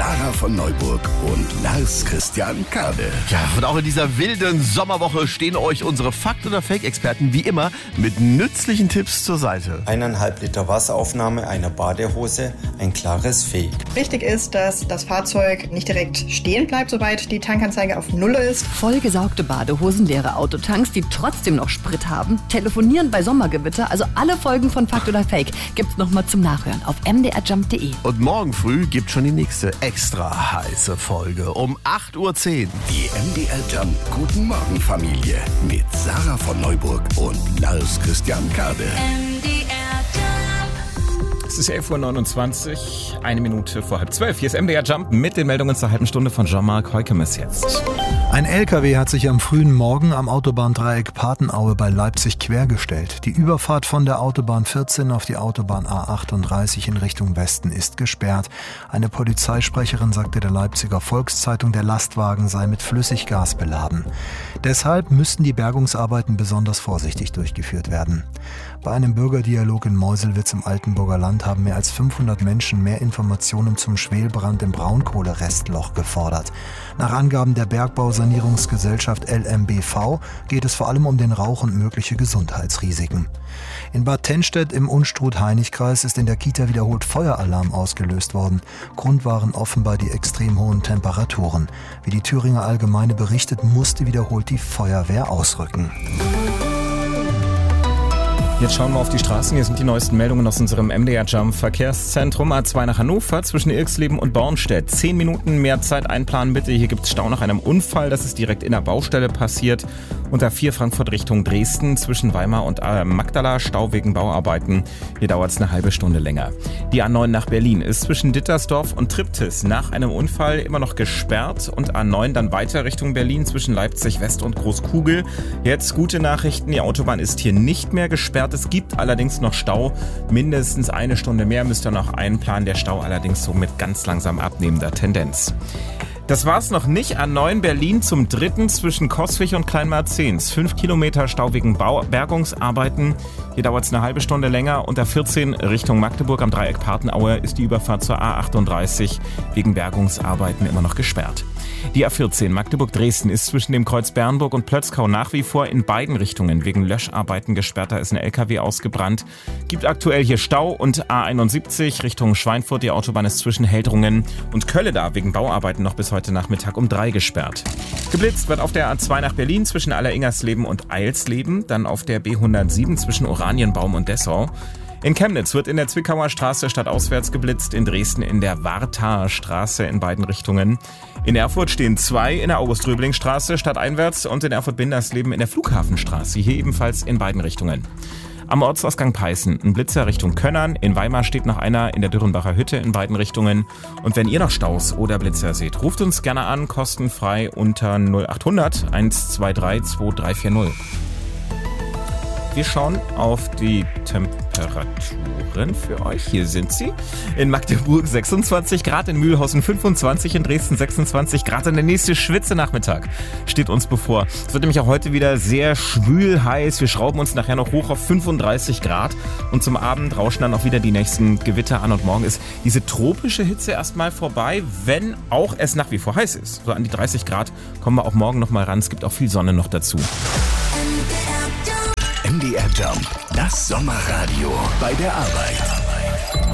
Sarah von Neuburg und Lars Christian Kade. Ja, und auch in dieser wilden Sommerwoche stehen euch unsere Fakt- oder Fake-Experten wie immer mit nützlichen Tipps zur Seite. 1,5 Liter Wasseraufnahme einer Badehose, ein klares Fake. Wichtig ist, dass das Fahrzeug nicht direkt stehen bleibt, sobald die Tankanzeige auf Null ist. Vollgesaugte Badehosen, leere Autotanks, die trotzdem noch Sprit haben, telefonieren bei Sommergewitter, also alle Folgen von Fakt oder Fake gibt's nochmal zum Nachhören auf mdrjump.de. Und morgen früh gibt schon die nächste extra heiße Folge um 8:10 Uhr. Die MDR Jump Guten Morgen Familie mit Sarah von Neuburg und Lars Christian Kade. Es ist 11:29 Uhr, 1 Minute vor 11:30. Hier ist MDR Jump mit den Meldungen zur halben Stunde von Jean-Marc Heukemes jetzt. Ein LKW hat sich am frühen Morgen am Autobahndreieck Patenaue bei Leipzig quergestellt. Die Überfahrt von der Autobahn 14 auf die Autobahn A38 in Richtung Westen ist gesperrt. Eine Polizeisprecherin sagte der Leipziger Volkszeitung, der Lastwagen sei mit Flüssiggas beladen. Deshalb müssten die Bergungsarbeiten besonders vorsichtig durchgeführt werden. Bei einem Bürgerdialog in Meuselwitz im Altenburger Land haben mehr als 500 Menschen mehr Informationen zum Schwelbrand im Braunkohlerestloch gefordert. Nach Angaben der Bergbausanierungsgesellschaft LMBV geht es vor allem um den Rauch und mögliche Gesundheitsrisiken. In Bad Tennstedt im Unstrut-Hainich-Kreis ist in der Kita wiederholt Feueralarm ausgelöst worden. Grund waren offenbar die extrem hohen Temperaturen. Wie die Thüringer Allgemeine berichtet, musste wiederholt die Feuerwehr ausrücken. Jetzt schauen wir auf die Straßen. Hier sind die neuesten Meldungen aus unserem MDR Jump Verkehrszentrum. A2 nach Hannover zwischen Irxleben und Bornstedt. 10 Minuten mehr Zeit einplanen bitte. Hier gibt es Stau nach einem Unfall. Das ist direkt in der Baustelle passiert. Und A4 Frankfurt Richtung Dresden zwischen Weimar und Magdala. Stau wegen Bauarbeiten. Hier dauert es eine halbe Stunde länger. Die A9 nach Berlin ist zwischen Dittersdorf und Triptis nach einem Unfall immer noch gesperrt. Und A9 dann weiter Richtung Berlin zwischen Leipzig West und Großkugel. Jetzt gute Nachrichten. Die Autobahn ist hier nicht mehr gesperrt. Es gibt allerdings noch Stau. Mindestens eine Stunde mehr müsst ihr noch einplanen. Der Stau allerdings so mit ganz langsam abnehmender Tendenz. Das war's noch nicht. A9 Berlin zum 3. zwischen Coswig und Kleinmarzens. 5 Kilometer Stau wegen Bergungsarbeiten. Hier dauert es eine halbe Stunde länger. Und A14 Richtung Magdeburg am Dreieck Patenaue ist die Überfahrt zur A38 wegen Bergungsarbeiten immer noch gesperrt. Die A14 Magdeburg-Dresden ist zwischen dem Kreuz Bernburg und Plötzkau nach wie vor in beiden Richtungen wegen Löscharbeiten gesperrt. Da ist ein LKW ausgebrannt. Gibt aktuell hier Stau und A71 Richtung Schweinfurt. Die Autobahn ist zwischen Heldrungen und Kölleda wegen Bauarbeiten noch bis heute Nachmittag um 3 gesperrt. Geblitzt wird auf der A2 nach Berlin zwischen Alleringersleben und Eilsleben. Dann auf der B107 zwischen Oranienbaum und Dessau. In Chemnitz wird in der Zwickauer Straße stadtauswärts geblitzt, in Dresden in der Wartaer Straße in beiden Richtungen. In Erfurt stehen 2 in der August-Röbling-Straße stadteinwärts und in Erfurt-Bindersleben in der Flughafenstraße, hier ebenfalls in beiden Richtungen. Am Ortsausgang Peißen ein Blitzer Richtung Könnern, in Weimar steht noch einer in der Dürrenbacher Hütte in beiden Richtungen. Und wenn ihr noch Staus oder Blitzer seht, ruft uns gerne an, kostenfrei unter 0800 123 2340. Wir schauen auf die Temperaturen für euch. Hier sind sie. In Magdeburg 26 Grad, in Mühlhausen 25, in Dresden 26 Grad. Und der nächste Schwitzenachmittag steht uns bevor. Es wird nämlich auch heute wieder sehr schwül heiß. Wir schrauben uns nachher noch hoch auf 35 Grad. Und zum Abend rauschen dann auch wieder die nächsten Gewitter an. Und morgen ist diese tropische Hitze erstmal vorbei, wenn auch es nach wie vor heiß ist. So an die 30 Grad kommen wir auch morgen noch mal ran. Es gibt auch viel Sonne noch dazu. MDR Jump, das Sommerradio bei der Arbeit.